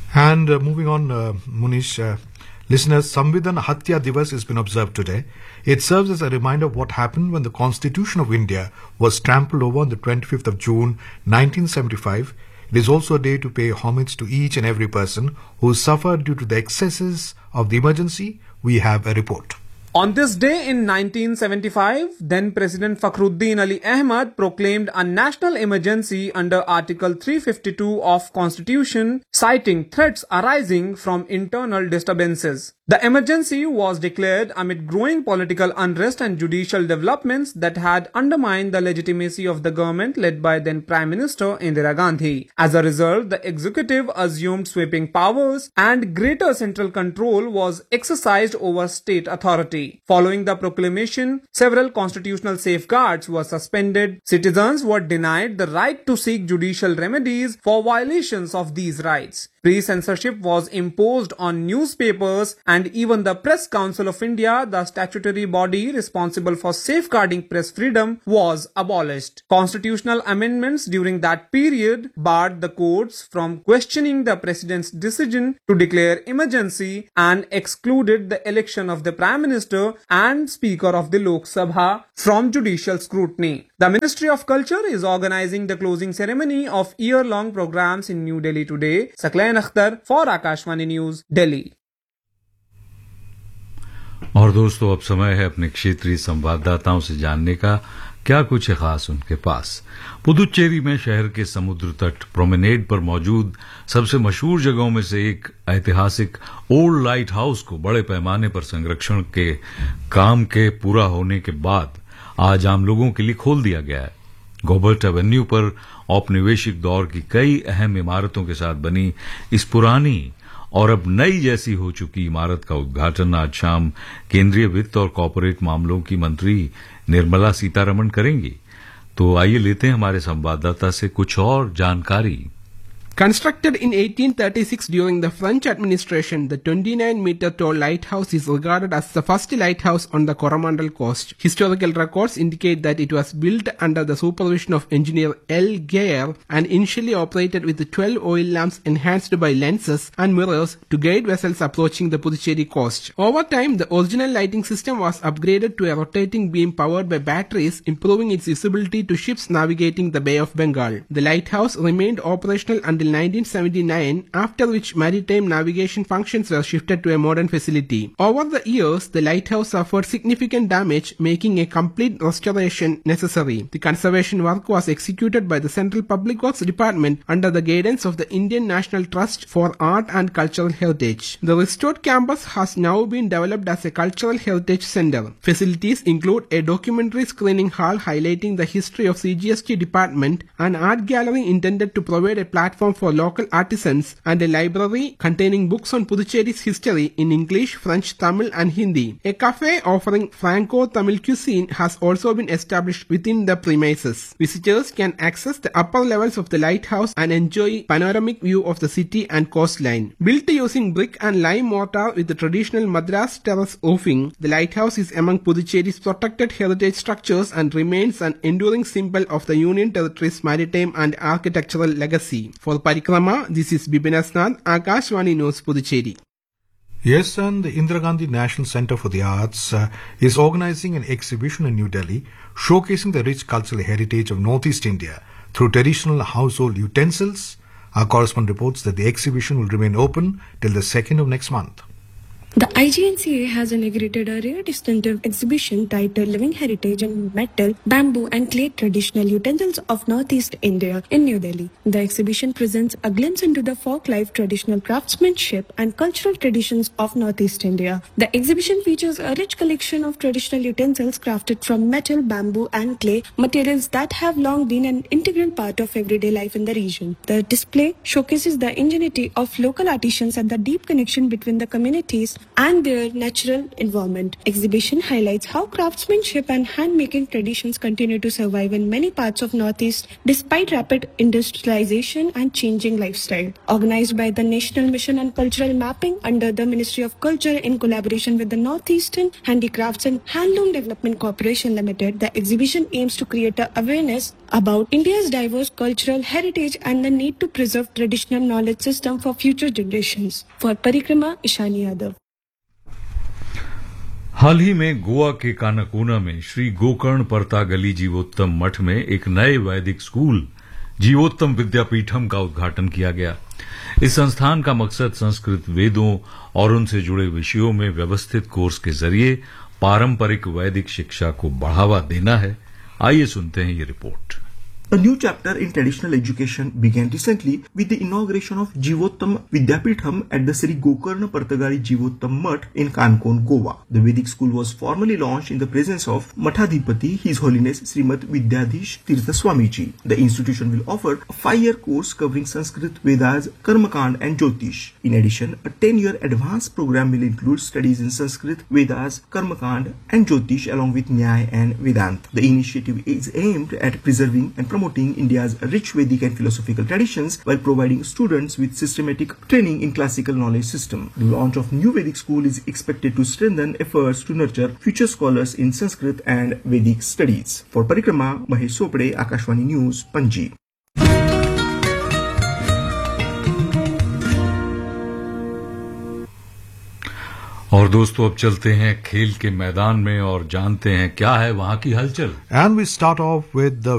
And moving on, Munish, listeners, Samvidhan Hatya Divas has been observed today. It serves as a reminder of what happened when the Constitution of India was trampled over on the 25th of June 1975. It is also a day to pay homage to each and every person who suffered due to the excesses of the emergency. We have a report. On this day in 1975, then President Fakhruddin Ali Ahmad proclaimed a national emergency under Article 352 of Constitution, citing threats arising from internal disturbances. The emergency was declared amid growing political unrest and judicial developments that had undermined the legitimacy of the government led by then Prime Minister Indira Gandhi. As a result, the executive assumed sweeping powers and greater central control was exercised over state authority. Following the proclamation, several constitutional safeguards were suspended. Citizens were denied the right to seek judicial remedies for violations of these rights. Pre-censorship was imposed on newspapers, and even the Press Council of India, the statutory body responsible for safeguarding press freedom, was abolished. Constitutional amendments during that period barred the courts from questioning the president's decision to declare emergency and excluded the election of the Prime Minister and Speaker of the Lok Sabha from judicial scrutiny. The Ministry of Culture is organizing the closing ceremony of year-long programs in New Delhi today. Sakleen Akhtar for Akashvani News, Delhi. और दोस्तों, अब समय है अपने क्षेत्रीय संवाददाताओं से जानने का क्या कुछ है खास उनके पास। पुदुचेरी में शहर के समुद्र तट प्रोमेनेड पर मौजूद सबसे मशहूर जगहों में से एक ऐतिहासिक ओल्ड लाइट हाउस को बड़े पैमाने पर संरक्षण के काम के पूरा होने के बाद आज आम लोगों के लिए खोल दिया गया है। गोबर्ट एवेन्यू पर औपनिवेशिक दौर की कई अहम इमारतों के साथ बनी इस पुरानी और अब नई जैसी हो चुकी इमारत का उद्घाटन आज शाम केंद्रीय वित्त और कॉर्पोरेट मामलों की मंत्री निर्मला सीतारमण करेंगी। तो आइए लेते हैं हमारे संवाददाता से कुछ और जानकारी। Constructed in 1836 during the French administration, the 29-meter tall lighthouse is regarded as the first lighthouse on the Coromandel coast. Historical records indicate that it was built under the supervision of engineer L. Geyer and initially operated with 12 oil lamps enhanced by lenses and mirrors to guide vessels approaching the Puducherry coast. Over time, the original lighting system was upgraded to a rotating beam powered by batteries, improving its visibility to ships navigating the Bay of Bengal. The lighthouse remained operational until 1979, after which maritime navigation functions were shifted to a modern facility. Over the years, the lighthouse suffered significant damage, making a complete restoration necessary. The conservation work was executed by the Central Public Works Department under the guidance of the Indian National Trust for Art and Cultural Heritage. The restored campus has now been developed as a cultural heritage center. Facilities include a documentary screening hall highlighting the history of CGST department, an art gallery intended to provide a platform for local artisans, and a library containing books on Puducherry's history in English, French, Tamil and Hindi. A cafe offering Franco-Tamil cuisine has also been established within the premises. Visitors can access the upper levels of the lighthouse and enjoy panoramic view of the city and coastline. Built using brick and lime mortar with the traditional Madras terrace roofing, the lighthouse is among Puducherry's protected heritage structures and remains an enduring symbol of the Union Territory's maritime and architectural legacy. For Parikrama, this is Bibin Asnad, Akashvani News, Puducherry. Yes, and the Indira Gandhi National Centre for the Arts is organizing an exhibition in New Delhi showcasing the rich cultural heritage of Northeast India through traditional household utensils. Our correspondent reports that the exhibition will remain open till the 2nd of next month. The IGNCA has inaugurated a rare distinctive exhibition titled Living Heritage in Metal, Bamboo and Clay Traditional Utensils of Northeast India in New Delhi. The exhibition presents a glimpse into the folk life, traditional craftsmanship and cultural traditions of Northeast India. The exhibition features a rich collection of traditional utensils crafted from metal, bamboo and clay, materials that have long been an integral part of everyday life in the region. The display showcases the ingenuity of local artisans and the deep connection between the communities and their natural environment. Exhibition highlights how craftsmanship and hand-making traditions continue to survive in many parts of Northeast despite rapid industrialization and changing lifestyle. Organized by the National Mission on Cultural Mapping under the Ministry of Culture in collaboration with the Northeastern Handicrafts and Handloom Development Corporation Limited, the exhibition aims to create a awareness about India's diverse cultural heritage and the need to preserve traditional knowledge system for future generations. For Parikrama, Ishani Yadav. हाल ही में गोवा के कानाकोना में श्री गोकर्ण परतागली जीवोत्तम मठ में एक नए वैदिक school Jeevottam Vidyapeetham का उद्घाटन किया गया। इस संस्थान का मकसद संस्कृत वेदों और उनसे जुड़े विषयों में व्यवस्थित कोर्स के जरिए पारंपरिक वैदिक शिक्षा को बढ़ावा देना है। आइए सुनते हैं ये report. A new chapter in traditional education began recently with the inauguration of Jivottam Vidyapitham at the Sri Gokarna Partagali Jivottam Mutt in Kankon, Goa. The Vedic school was formally launched in the presence of Mathadhipati, His Holiness Srimad Vidyadhish Tirtha Swamiji. The institution will offer a 5-year course covering Sanskrit, Vedas, Karmakand and Jyotish. In addition, a 10-year advanced program will include studies in Sanskrit, Vedas, Karmakand and Jyotish along with Nyaya and Vedanta. The initiative is aimed at preserving and promoting India's rich Vedic and philosophical traditions while providing students with systematic training in classical knowledge system. The launch of new Vedic school is expected to strengthen efforts to nurture future scholars in Sanskrit and Vedic studies. For Parikrama, Mahesh Sopade, Akashvani News, Panji. और दोस्तों अब चलते हैं खेल के मैदान में और जानते हैं क्या है वहां की हलचल। And we start off with the